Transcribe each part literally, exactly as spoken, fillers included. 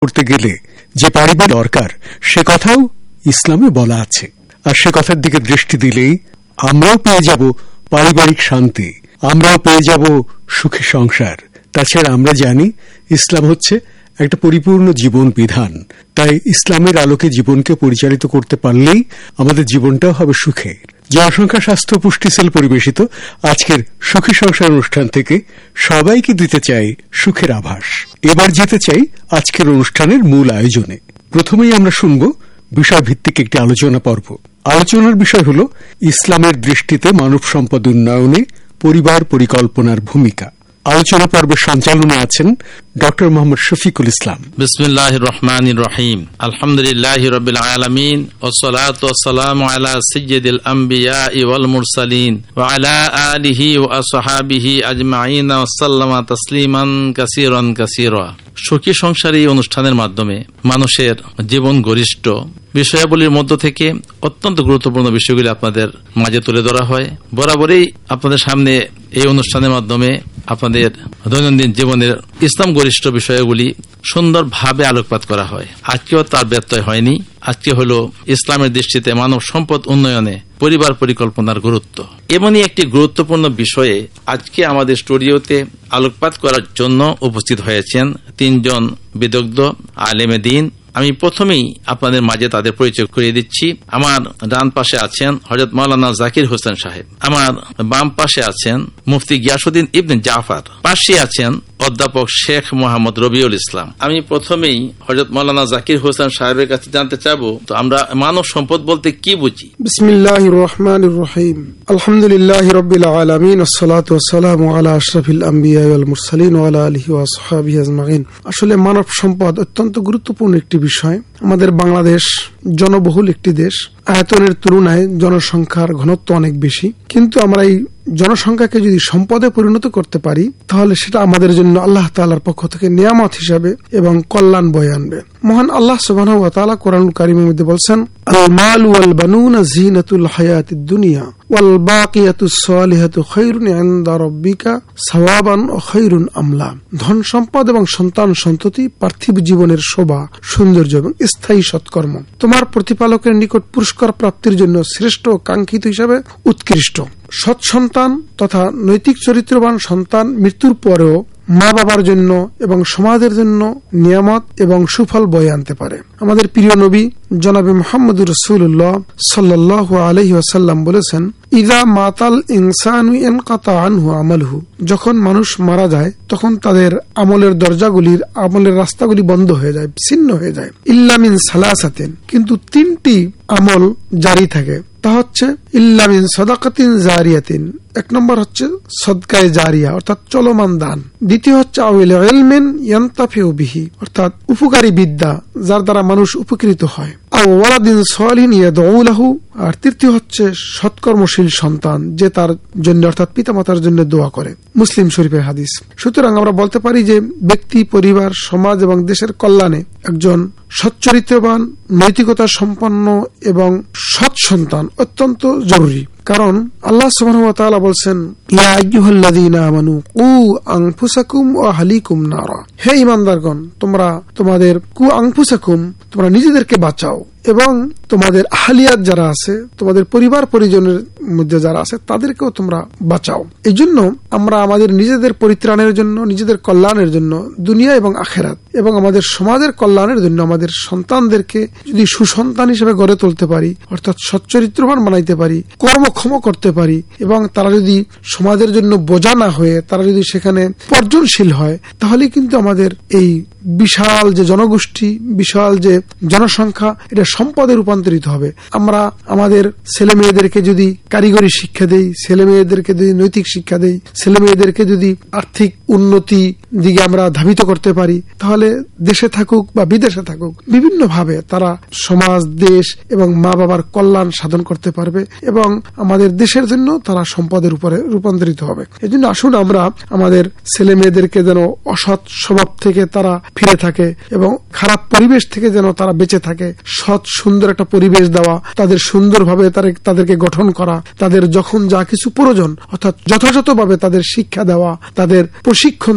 করতে গেলে যে পারিবারিক দরকার সে কথাও ইসলামে বলা আছে। আর সে কথার দিকে দৃষ্টি দিলেই আমরাও পেয়ে যাব পারিবারিক শান্তি, আমরাও পেয়ে যাব সুখী সংসার। তাছাড়া আমরা জানি ইসলাম হচ্ছে একটা পরিপূর্ণ জীবন বিধান, তাই ইসলামের আলোকে জীবনকে পরিচালিত করতে পারলেই আমাদের জীবনটাও হবে সুখে। জনসংখ্যা স্বাস্থ্য পুষ্টি সেল পরিবেশিত আজকের সুখী সংসার অনুষ্ঠান থেকে সবাইকে দিতে চাই সুখের আভাস। এবার যেতে চাই আজকের অনুষ্ঠানের মূল আয়োজনে। প্রথমেই আমরা শুনব বিষয়ভিত্তিক একটি আলোচনা পর্ব। আলোচনার বিষয় হল ইসলামের দৃষ্টিতে মানব সম্পদ উন্নয়নে পরিবার পরিকল্পনার ভূমিকা। আলোচনা পর্বের সঞ্চালনে আছেন ডক্টর মোহাম্মদ শফিকুল ইসলাম। বিসমিল্লাহির রহমানির রহিম। আলহামদুলিল্লাহি রাব্বিল আলামিন ওয়াসসালাতু ওয়াসসালামু আলা সাইয়্যিদিল আমবিয়া ওয়াল মুরসালিন ওয়া আলা আলিহি ওয়া আসহাবিহি আজমাইন ওয়া সাল্লামা তাসলিমান কাসীরান কাসীরা। সুখী সংসার এই অনুষ্ঠানের মাধ্যমে মানুষের জীবন গরিষ্ঠ বিষয়াবলীর মধ্য থেকে অত্যন্ত গুরুত্বপূর্ণ বিষয়গুলি আপনাদের মাঝে তুলে ধরা হয়। বরাবরই আপনাদের সামনে এই অনুষ্ঠানের মাধ্যমে আপনাদের দৈনন্দিন জীবনের ইসলাম গরিষ্ঠ বিষয়গুলি সুন্দরভাবে আলোকপাত করা হয়। আজকেও তার ব্যত্যয় হয়নি। আজকে হলো ইসলামের দৃষ্টিতে মানব সম্পদ উন্নয়নে পরিবার পরিকল্পনার গুরুত্ব। এমনই একটি গুরুত্বপূর্ণ বিষয়ে আজকে আমাদের স্টুডিওতে আলোকপাত করার জন্য উপস্থিত হয়েছেন তিনজন বিদগ্ধ আলেমে দ্বীন। আমি প্রথমেই আপনাদের মাঝে তাদের পরিচয় করিয়ে দিচ্ছি। আমার ডান পাশে আছেন হযরত মাওলানা জাকির হোসেন সাহেব, আমার বাম পাশে আছেন মুফতি গিয়াসউদ্দিন ইবনে জাফর, পাশে আছেন অধ্যাপক শেখ মোহাম্মদ রবিউল ইসলাম। আমি প্রথমেই হযরত মাওলানা জাকির হোসেন সাহেবের কাছে জানতে চাবো, তো আমরা মানব সম্পদ বলতে কি বুঝি? বিসমিল্লাহির রহমানির রহিম। আলহামদুলিল্লাহি রাব্বিল আলামিন ওয়াসসালাতু ওয়াসসালামু আলা আশরাফিল আমবিয়া ওয়াল মুরসালিন ওয়া আলা আলিহি ওয়া আসহাবিহি আজমাইন। আসলে মানব সম্পদ অত্যন্ত গুরুত্বপূর্ণ একটি বিষয়। আমাদের বাংলাদেশ জনবহুল একটি দেশ, আয়তনের তুলনায় জনসংখ্যার ঘনত্ব অনেক বেশি, কিন্তু আমরা এই জনসংখ্যাকে যদি সম্পদে পরিণত করতে পারি তাহলে সেটা আমাদের জন্য আল্লাহ তাআলার পক্ষ থেকে নিয়ামত হিসাবে এবং কল্যাণ বয়ে আনবে। মহান আল্লাহ সুবহানাহু ওয়া তাআলা কোরআনুল কারীমের মধ্যে বলছেন, আল মাল ওয়াল বানুনা যিনাতুল হায়াতিদ দুনিয়া ওয়াল বাকিয়াতুস সালিহাতু খায়রুন ইনদা রাব্বিকা সাওয়াবান ওয়া খায়রুন আমলা। ধন সম্পদ এবং সন্তান সন্ততি পার্থিব জীবনের শোভা, সৌন্দর্য এবং স্থায়ী সৎকর্ম তোমার প্রতিপালকের নিকট পুরস্কার প্রাপ্তির জন্য শ্রেষ্ঠ কাঙ্ক্ষিত হিসাবে উৎকৃষ্ট। সৎ সন্তান তথা নৈতিক চরিত্রবান সন্তান মৃত্যুর পরেও মা বাবার জন্য এবং সমাজের জন্য নিয়ামত এবং সুফল বয়ে আনতে পারে। আমাদের প্রিয় নবী জনাবে মুহাম্মদুর রাসূলুল্লাহ সাল্লাল্লাহু আলাইহি ওয়াসাল্লাম বলেছেন, ইযা মাতাল ইনসানু ইনকাতা আনহু আমালহু। যখন মানুষ মারা যায় তখন তাদের আমলের দরজাগুলির আমলের রাস্তাগুলি বন্ধ হয়ে যায়, ছিন্ন হয়ে যায়। ইল্লা মিন সালাসাতিন, কিন্তু তিনটি আমল জারি থাকে, তা হচ্ছে ইল্লা মিন সাদাকাতিন জারিয়াতিন। এক নম্বর হচ্ছে সদকায়ে জারিয়া অর্থাৎ চলমান দান। দ্বিতীয় হচ্ছে আউল ইলমিন ইয়ানতাফিউ বিহি অর্থাৎ উপকারী বিদ্যা যার দ্বারা মানুষ উপকৃত হয়। আও ওয়ালাদিন সালিহিন ইয়াদউ লাহু, আর তৃতীয় হচ্ছে সৎকর্মশীল সন্তান যে তার জন্য অর্থাৎ পিতামাতার জন্য দোয়া করে। মুসলিম শরীফের হাদিস। সুতরাং আমরা বলতে পারি যে ব্যক্তি, পরিবার, সমাজ এবং দেশের কল্যাণে একজন সচ্চরিত্রবান, নৈতিকতা সম্পন্ন এবং সৎ সন্তান অত্যন্ত জরুরি। কারণ আল্লাহ সুবহানাহু ওয়া তাআলা বলছেন, ইয়া আইয়ুহাল্লাযীনা আমানু কু আনফুসাকুম ওয়া আহলিকুম নারা। হে ঈমানদারগণ, তোমরা তোমাদের কু আনফুসাকুম তোমরা নিজেদেরকে বাঁচাও এবং তোমাদের আহলিয়াত যারা আছে, তোমাদের পরিবার পরিজনের মধ্যে যারা আছে তাদেরকেও তোমরা বাঁচাও। এই জন্য আমরা আমাদের নিজেদের পরিত্রাণের জন্য, নিজেদের কল্যাণের জন্য দুনিয়া এবং আখিরাত এবং আমাদের সমাজের কল্যাণের জন্য আমাদের সন্তানদেরকে যদি সুসন্তান হিসেবে গড়ে তুলতে পারি অর্থাৎ সচ্চরিত্রবান বানাইতে পারি, কর্মক্ষম করতে পারি এবং তারা যদি সমাজের জন্য বোঝা না হয়ে তারা যদি সেখানে উপার্জনশীল হয়, তাহলে কিন্তু আমাদের এই বিশাল যে জনগোষ্ঠী, বিশাল যে জনসংখ্যা, এটা সম্পদে রূপান্তরিত হবে। আমরা আমাদের ছেলে মেয়েদেরকে যদি কারিগরি শিক্ষা দেই, ছেলে মেয়েদেরকে যদি নৈতিক শিক্ষা দেই, ছেলে মেয়েদেরকে যদি আর্থিক উন্নতি দিকে আমরা ধাবিত করতে পারি, তাহলে দেশে থাকুক বা বিদেশে থাকুক বিভিন্ন ভাবে তারা সমাজ, দেশ এবং মা বাবার কল্যাণ সাধন করতে পারবে এবং আমাদের দেশের জন্য তারা সম্পদের উপরে রূপান্তরিত হবে। এই জন্য আসুন আমরা আমাদের ছেলে মেয়েদেরকে যেন অসৎ স্বভাব থেকে তারা ফিরে থাকে এবং খারাপ পরিবেশ থেকে যেন তারা বেঁচে থাকে, সৎ সুন্দর একটা পরিবেশ দেওয়া, তাদের সুন্দরভাবে তাদেরকে গঠন করা, তাদের যখন যা কিছু প্রয়োজন অর্থাৎ যথাযথভাবে তাদের শিক্ষা দেওয়া, তাদের প্রশিক্ষণ দেওয়া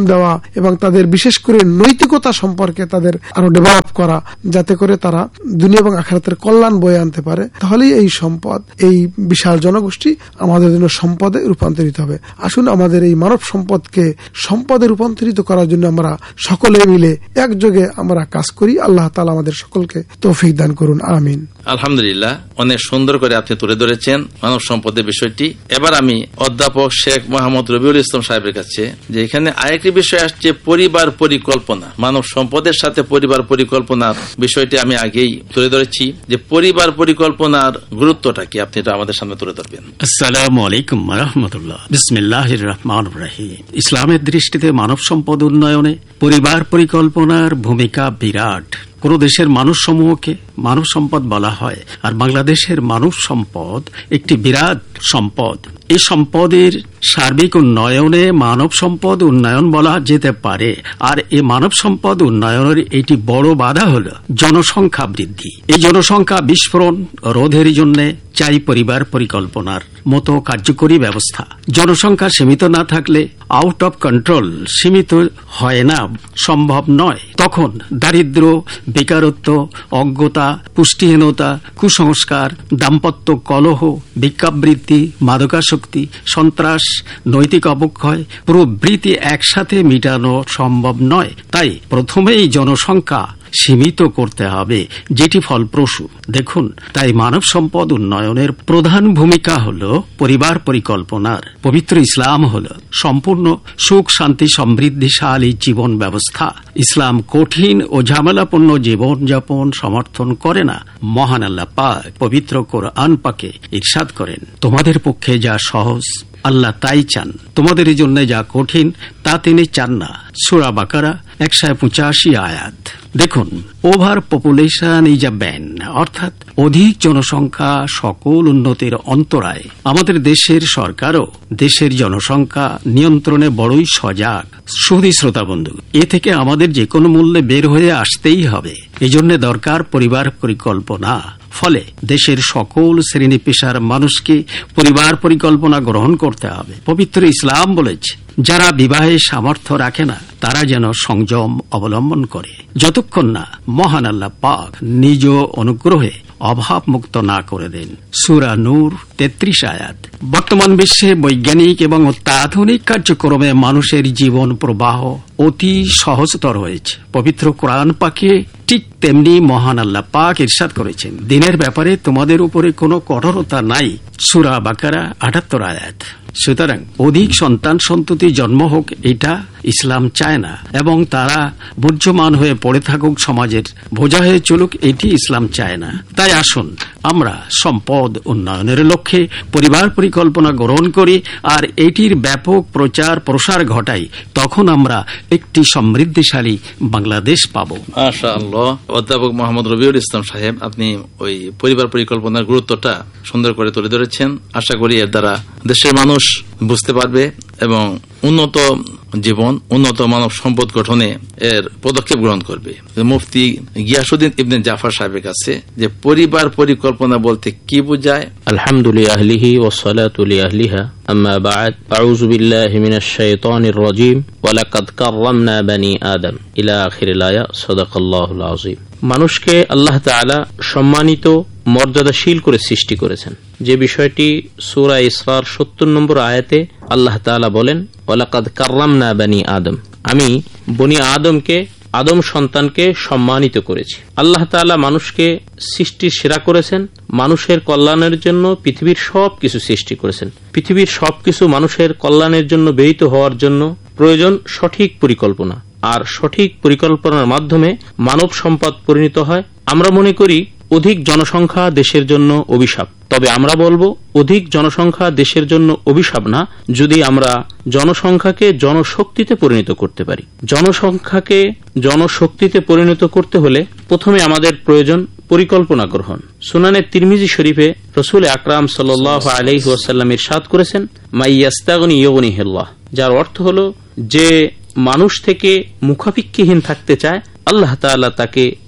এবং তাদের বিশেষ করে নৈতিকতা সম্পর্কে তাদের আরো ডেভেলপ করা, যাতে করে তারা দুনিয়া এবং আখিরাতের কল্যাণ বয়ে আনতে পারে। তাহলেই এই সম্পদ, এই বিশাল জনগোষ্ঠী আমাদের জন্য সম্পদে রূপান্তরিত হবে। আসুন আমাদের এই মানব সম্পদকে সম্পদে রূপান্তরিত করার জন্য আমরা সকলে মিলে একযোগে আমরা কাজ করি। আল্লাহ তাআলা আমাদের সকলকে তৌফিক দান করুন, আমিন। আলহামদুলিল্লাহ, অনেক সুন্দর করে আপনি তুলে ধরেছেন মানব সম্পদের বিষয়টি। এবার আমি অধ্যাপক শেখ মোহাম্মদ রবিউল ইসলাম সাহেবের কাছে, যে এখানে আরেকটি বিষয় আসছে পরিবার পরিকল্পনা। মানব সম্পদের সাথে পরিবার পরিকল্পনার বিষয়টি আমি আগেই তুলে ধরেছি, যে পরিবার পরিকল্পনার গুরুত্বটা কি আপনি এটা আমাদের সামনে তুলে ধরবেন। আসসালামু আলাইকুম ওয়া রাহমাতুল্লাহ। বিসমিল্লাহির রহমানির রহিম। ইসলামের দৃষ্টিতে মানব সম্পদ উন্নয়নে পরিবার পরিকল্পনার ভূমিকা বিরাট। কোন দেশের মানুষ সমূহকে মানব সম্পদ বলা হয়, আর বাংলাদেশের মানব সম্পদ একটি বিরাট সম্পদ। এই সম্পদের সার্বিক উন্নয়নে মানব সম্পদ উন্নয়ন বলা যেতে পারে। আর এই মানব সম্পদ উন্নয়নের এটি বড় বাধা হল জনসংখ্যা বৃদ্ধি। এই জনসংখ্যা বিস্ফোরণ রোধের জন্য চাই পরিবার পরিকল্পনার মতো কার্যকরী ব্যবস্থা। জনসংখ্যা সীমিত না থাকলে আউট অফ কন্ট্রোল সীমিত হয় না, সম্ভব নয়। তখন দারিদ্র, বেকারত্ব, অজ্ঞতা, পুষ্টিহীনতা, কুসংস্কার, দাম্পত্য কলহ, ভিক্ষাবৃত্তি, মাদকাসক্তি, সন্ত্রাস, নৈতিক অবক্ষয় প্রভৃতি একসাথে মিটানো সম্ভব নয়। তাই প্রথমেই জনসংখ্যা সীমিত করতে হবে, যেটি ফলপ্রসূ। দেখুন, তাই মানব সম্পদ উন্নয়নের প্রধান ভূমিকা হল পরিবার পরিকল্পনার। পবিত্র ইসলাম হল সম্পূর্ণ সুখ শান্তি সমৃদ্ধিশালী জীবন ব্যবস্থা। ইসলাম কঠিন ও ঝামেলাপূর্ণ জীবন যাপন সমর্থন করে না। মহান আল্লাহ পাক পবিত্র কোরআন পাকে ইরশাদ করেন, তোমাদের পক্ষে যা সহজ আল্লাহ তাই চান, তোমাদের জন্য যা কঠিন তা তিনি চান না। সূরা বাকারা একশো পঁচাশি আয়াত। দেখুন, over population is a ban, অর্থাৎ অধিক জনসংখ্যা সকল উন্নতির অন্তরায়। আমাদের দেশের সরকারও দেশের জনসংখ্যা নিয়ন্ত্রণে বড়ই সজাগ। সুধী শ্রোতা বন্ধু, এ থেকে আমাদের যে কোনো মূল্যে বের হয়ে আসতেই হবে। এজন্য দরকার পরিবার পরিকল্পনা। ফলে দেশের সকল শ্রেণী পেশার মানুষকে পরিবার পরিকল্পনা গ্রহণ করতে হবে। পবিত্র ইসলাম বলেছে, যারা বিবাহে সামর্থ্য রাখে না তারা যেন সংযম অবলম্বন করে, যতক্ষণ না মহান আল্লাহ পাক নিজ অনুগ্রহে অভাব মুক্ত না করে দেন। সূরা নূর তেত্রিশ আয়াত। বর্তমান বিশ্বে বৈজ্ঞানিক এবং অত্যাধুনিক কার্যক্রমে মানুষের জীবন প্রবাহ অতি সহজতর হয়েছে। পবিত্র কোরআন পাকে ঠিক তেমনি মহান আল্লাহ পাক ইরশাদ করেছেন, দিনের ব্যাপারে তোমাদের উপরে কোনো কঠোরতা নাই। সূরা বাকারা আটাত্তর আয়াত। সুতরাং অধিক সন্তান সন্ততি জন্ম হোক এটা ইসলাম চায় না, এবং তারা বর্জ্যমান হয়ে পড়ে থাকুক, সমাজের বোঝা হয়ে চলুক, এটি ইসলাম চায় না। তাই আসুন আমরা সম্পদ উন্নয়নের লক্ষ্যে পরিবার পরিকল্পনা গ্রহণ করি আর এটির ব্যাপক প্রচার প্রসার ঘটাই। তখন আমরা একটি সমৃদ্ধিশালী বাংলাদেশ পাব। মাশাআল্লাহ। অধ্যাপক মোহাম্মদ রবিউল ইসলাম সাহেব, আপনি ওই পরিবার পরিকল্পনার গুরুত্বটা সুন্দর করে তুলে ধরেছেন। আশা করি এর দ্বারা দেশের মানুষ বুঝতে পারবে এবং উন্নত জীবন, উন্নত মানব সম্পদ গঠনে এর পদক্ষেপ গ্রহণ করবে। মুফতি গিয়াসউদ্দিন ইবনে জাফর সাহেবের কাছে, যে পরিবার পরিকল্পনা বলতে কি বোঝায়? আলহামদুলিল্লাহ আহলিহি ওয়াস সালাতু লিআহলিহা আম্মা বা'দ আউযু বিল্লাহি মিনাশ শাইতানির রাজীম ওয়া লাকাদ কাররামনা বানি আদম ইলা আখিরিল আয়াত। সাদাকাল্লাহুল আযীম। মানুষকে আল্লাহ তাআলা সম্মানিত মর্যাদাশীল করে সৃষ্টি করেছেন, যে বিষয়টি সূরা ইসরার সত্তর নম্বর আয়াতে আল্লাহ তাআলা বলেন, ওয়া লাকাদ কাররামনা বানি আদম, আমি বনি আদমকে, আদম সন্তানকে সম্মানিত করেছি। আল্লাহ তাআলা মানুষকে সৃষ্টির সেরা করেছেন, মানুষের কল্যাণের জন্য পৃথিবীর সবকিছু সৃষ্টি করেছেন। পৃথিবীর সবকিছু মানুষের কল্যাণের জন্য ব্যয়িত হওয়ার জন্য প্রয়োজন সঠিক পরিকল্পনা, আর সঠিক পরিকল্পনার মাধ্যমে মানব সম্পদ পরিণত হয়। আমরা মনে করি অধিক জনসংখ্যা দেশের জন্য অভিশাপ, তবে আমরা বলবো অধিক জনসংখ্যা দেশের জন্য অভিশাপ না, যদি আমরা জনসংখ্যাকে জনশক্তিতে পরিণত করতে পারি। জনসংখ্যাকে জনশক্তিতে পরিণত করতে হলে প্রথমে আমাদের প্রয়োজন পরিকল্পনা গ্রহণ। সুনানে তিরমিজি শরীফে রাসূল আকরাম সাল্লাল্লাহু আলাইহি ওয়াসাল্লাম ইরশাদ করেছেন, মাইয়াস্তাগনি ইউগনিহিল্লাহ, যার অর্থ হলো যে মানুষ থেকে মুখাপেক্ষীহীন থাকতে চায়, আল্লাহ তাআলা তাকে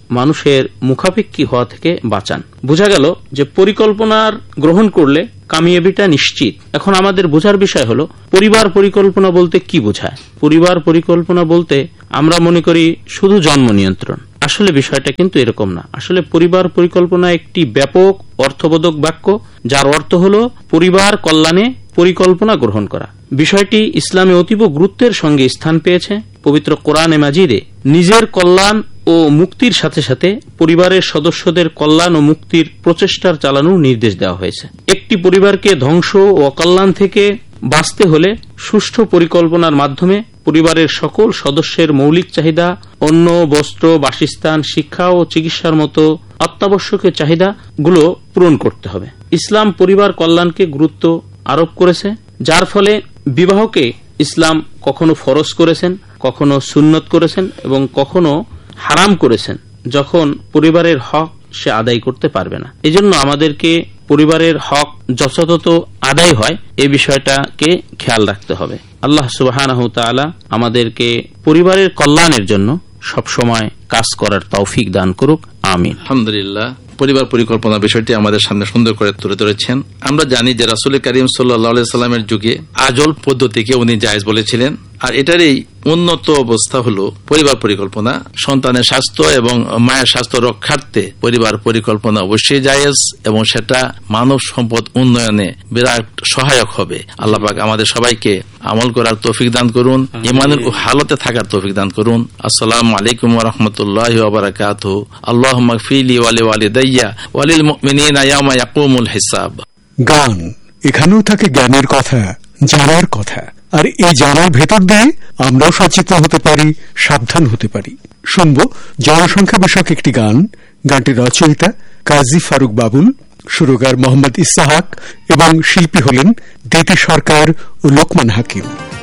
মানুষের মুখাপেক্ষী হওয়া থেকে বাঁচান। বোঝা গেল যে পরিকল্পনার গ্রহণ করলে কামিয়াবিটা নিশ্চিত। এখন আমাদের বোঝার বিষয় হলো পরিবার পরিকল্পনা বলতে কি বোঝায়। পরিবার পরিকল্পনা বলতে আমরা মনে করি শুধু জন্ম নিয়ন্ত্রণ। আসলে বিষয়টা কিন্তু এরকম না। আসলে পরিবার পরিকল্পনা একটি ব্যাপক অর্থবোধক বাক্য, যার অর্থ হলো পরিবার কল্যাণে পরিকল্পনা গ্রহণ করা। বিষয়টি ইসলামে অতীব গুরুত্বের সঙ্গে স্থান পেয়েছে। পবিত্র কোরআনে মাজিদে নিজের কল্যাণ ও মুক্তির সাথে সাথে পরিবারের সদস্যদের কল্যাণ ও মুক্তির প্রচেষ্টার চালানোর নির্দেশ দেওয়া হয়েছে। একটি পরিবারকে ধ্বংস ও অকল্যাণ থেকে বাঁচতে হলে সুষ্ঠু পরিকল্পনার মাধ্যমে পরিবারের সকল সদস্যের মৌলিক চাহিদা, অন্ন, বস্ত্র, বাসস্থান, শিক্ষা ও চিকিৎসার মতো অত্যাবশ্যকীয় চাহিদাগুলো পূরণ করতে হবে। ইসলাম পরিবার কল্যাণকে গুরুত্ব আরোপ করেছে, যার ফলে বিবাহকে ইসলাম কখনো ফরজ করেছেন, কখনো সুন্নত করেছেন এবং কখনো হারাম করেছেন যখন পরিবারের হক সে আদায় করতে পারবে না। এজন্য আমাদেরকে পরিবারের হক যথাযথ আদায় হয় এই বিষয়টাকে খেয়াল রাখতে হবে। আল্লাহ সুবহানাহু ওয়া তাআলা আমাদেরকে পরিবারের কল্যাণের জন্য সবসময় কাজ করার তৌফিক দান করুক, আমিন। আলহামদুলিল্লাহ, পরিবার পরিকল্পনা বিষয়টি আমাদের সামনে সুন্দর করে তুলে ধরেছেন। আমরা জানি যে রাসূল করিম সাল্লাল্লাহু আলাইহি সাল্লামের যুগে আজল পদ্ধতিকে উনি জায়েজ বলেছিলেন, আর এটারই উন্নত অবস্থা হলো পরিবার পরিকল্পনা। সন্তানের স্বাস্থ্য এবং মায়ের স্বাস্থ্য রক্ষার্থে পরিবার পরিকল্পনা অবশ্যই জায়েজ এবং সেটা মানব সম্পদ উন্নয়নে বিরাট সহায়ক হবে। আল্লাহ পাক আমাদের সবাইকে আমল করার তৌফিক দান করুন, ঈমানের হালতে থাকার তৌফিক দান করুন। আসসালামু আলাইকুম ওয়া রাহমাতুল্লাহি ওয়া বারাকাতুহু। আল্লাহুম্মা গফিরলি ওয়া লিওয়ালিদাইয়া ওয়া লিল মুমিনিনা ইয়াওমা ইয়াকুমুল হিসাব। গান, এখানেও থাকে জ্ঞানের কথা, জানার কথা, আর এই জানার ভেতর দিয়ে আমরাও সচেতন হতে পারি, সাবধান হতে পারি। শুনব জনসংখ্যা বিষয়ক একটি গান। গানটির রচয়িতা কাজী ফারুক বাবুল, সুরকার মোহাম্মদ ইসহাক এবং শিল্পী হলেন দিতি সরকার ও লোকমান হাকিম।